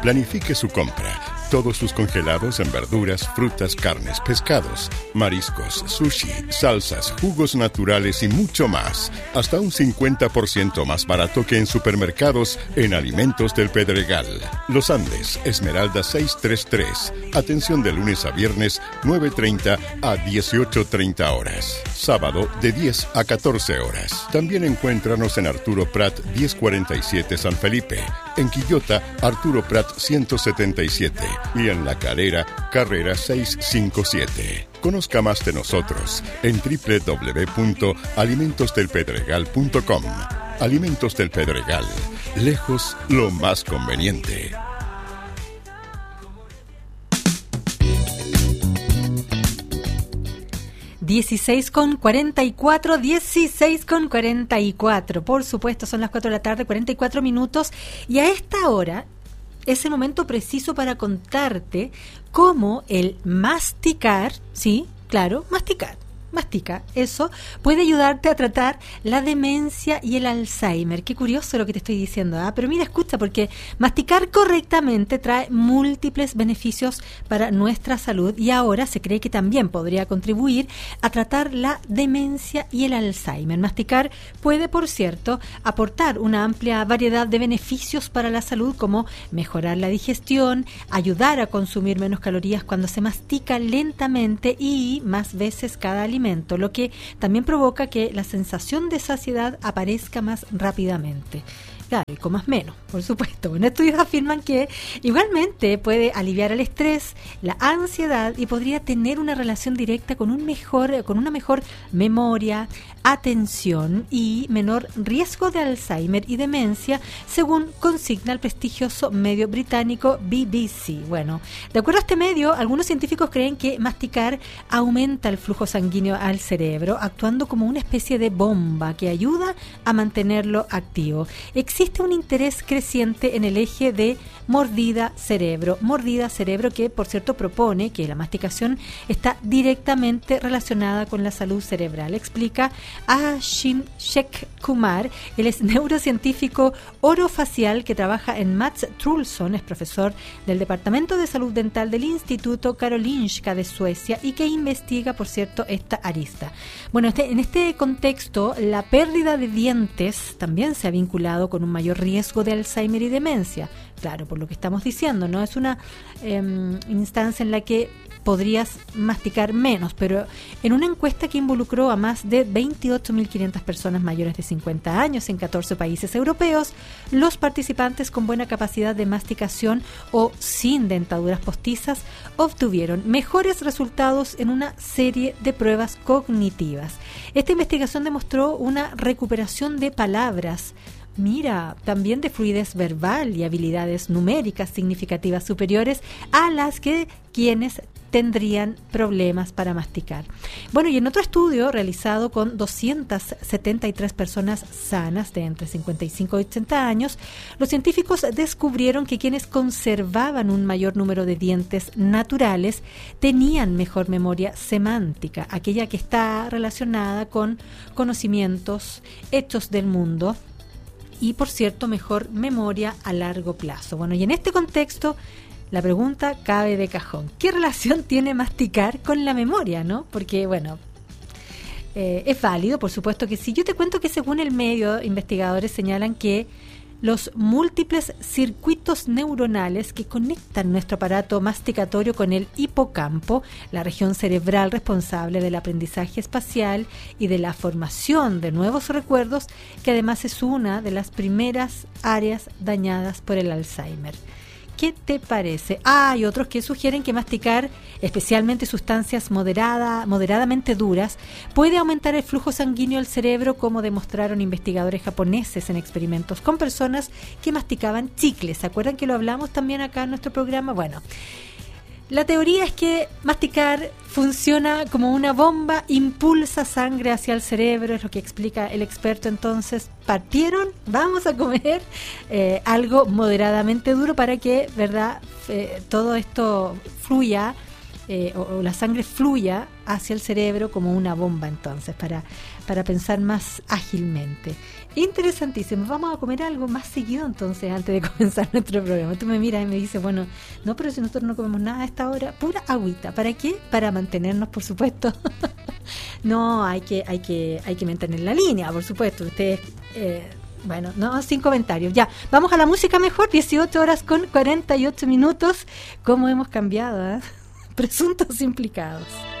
Planifique su compra. Todos sus congelados en verduras, frutas, carnes, pescados, mariscos, sushi, salsas, jugos naturales y mucho más. Hasta un 50% más barato que en supermercados en Alimentos del Pedregal. Los Andes, Esmeralda 633. Atención de lunes a viernes, 9:30 a 18:30 horas. Sábado, de 10 a 14 horas. También encuéntranos en Arturo Prat 1047 San Felipe. En Quillota, Arturo Prat 177. Y en La Calera, Carrera 657. Conozca más de nosotros en www.alimentosdelpedregal.com. Alimentos del Pedregal. Lejos lo más conveniente. Dieciséis con 44. Por supuesto, son las 4 de la tarde, 44 minutos. Y a esta hora es el momento preciso para contarte cómo el masticar, sí, claro, mastica, eso puede ayudarte a tratar la demencia y el Alzheimer. Qué curioso lo que te estoy diciendo, ¿ah? Pero mira, escucha, porque masticar correctamente trae múltiples beneficios para nuestra salud y ahora se cree que también podría contribuir a tratar la demencia y el Alzheimer. Masticar puede, por cierto, aportar una amplia variedad de beneficios para la salud, como mejorar la digestión, ayudar a consumir menos calorías cuando se mastica lentamente y más veces cada alimento, lo que también provoca que la sensación de saciedad aparezca más rápidamente. Claro, y comas menos, por supuesto. Bueno, estudios afirman que igualmente puede aliviar el estrés, la ansiedad y podría tener una relación directa con una mejor memoria, atención y menor riesgo de Alzheimer y demencia, según consigna el prestigioso medio británico BBC. Bueno, de acuerdo a este medio, algunos científicos creen que masticar aumenta el flujo sanguíneo al cerebro, actuando como una especie de bomba que ayuda a mantenerlo activo. Existe un interés creciente en el eje de mordida-cerebro, que por cierto propone que la masticación está directamente relacionada con la salud cerebral, explica Ashish Kumar. Él es neurocientífico orofacial que trabaja en Mats Trulsson, es profesor del Departamento de Salud Dental del Instituto Karolinska de Suecia y que investiga, por cierto, esta arista. Bueno, en este contexto, la pérdida de dientes también se ha vinculado con un mayor riesgo de Alzheimer y demencia. Claro, por lo que estamos diciendo, ¿no? Es una instancia en la que podrías masticar menos, pero en una encuesta que involucró a más de 28.500 personas mayores de 50 años en 14 países europeos, los participantes con buena capacidad de masticación o sin dentaduras postizas obtuvieron mejores resultados en una serie de pruebas cognitivas. Esta investigación demostró una recuperación de palabras, también de fluidez verbal y habilidades numéricas significativas superiores a las que quienes tendrían problemas para masticar. Bueno, y en otro estudio realizado con 273 personas sanas de entre 55 y 80 años, los científicos descubrieron que quienes conservaban un mayor número de dientes naturales tenían mejor memoria semántica, aquella que está relacionada con conocimientos, hechos del mundo, y, por cierto, mejor memoria a largo plazo. Bueno, y en este contexto, la pregunta cabe de cajón. ¿Qué relación tiene masticar con la memoria, no? Porque, bueno, es válido, por supuesto que sí. Yo te cuento que según el medio, investigadores señalan que los múltiples circuitos neuronales que conectan nuestro aparato masticatorio con el hipocampo, la región cerebral responsable del aprendizaje espacial y de la formación de nuevos recuerdos, que además es una de las primeras áreas dañadas por el Alzheimer. ¿Qué te parece? Hay otros que sugieren que masticar, especialmente sustancias moderadamente duras, puede aumentar el flujo sanguíneo al cerebro, como demostraron investigadores japoneses en experimentos con personas que masticaban chicles. ¿Se acuerdan que lo hablamos también acá en nuestro programa? Bueno, la teoría es que masticar funciona como una bomba, impulsa sangre hacia el cerebro, es lo que explica el experto. Entonces, partieron, vamos a comer algo moderadamente duro para que, ¿verdad?, todo esto fluya, o la sangre fluya hacia el cerebro como una bomba, entonces, para pensar más ágilmente. Interesantísimo. Vamos a comer algo más seguido, entonces, antes de comenzar nuestro programa. Tú me miras y me dices, bueno, no, pero si nosotros no comemos nada a esta hora, pura agüita. ¿Para qué? Para mantenernos, por supuesto. No, hay que mantener la línea, por supuesto. Ustedes, bueno, no, sin comentarios. Ya, vamos a la música mejor. 18 horas con 48 minutos. ¿Cómo hemos cambiado? Presuntos implicados.